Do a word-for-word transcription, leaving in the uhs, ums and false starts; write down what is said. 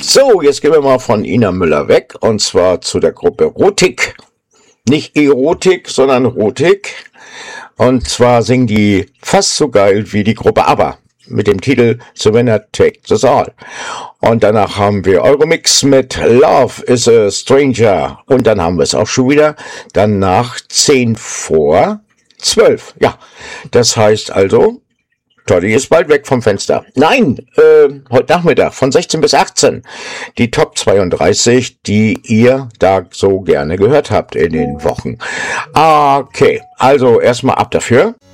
So, jetzt gehen wir mal von Ina Müller weg, und zwar zu der Gruppe Rotik. Nicht Erotik, sondern Rotik. Und zwar singen die fast so geil wie die Gruppe ABBA mit dem Titel The Winner Takes Us All. Und danach haben wir Euromix mit Love is a Stranger. Und dann haben wir es auch schon wieder danach zehn vor zwölf. Ja, das heißt also, Toddy ist bald weg vom Fenster. Nein, äh, heute Nachmittag von sechzehn bis achtzehn. Die Top zweiunddreißig, die ihr da so gerne gehört habt in den Wochen. Okay, also erstmal ab dafür.